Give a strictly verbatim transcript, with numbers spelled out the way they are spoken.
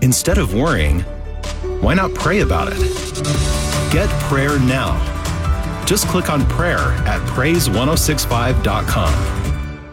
Instead of worrying, why not pray about it? Get prayer now. Just click on prayer at praise ten sixty-five dot com.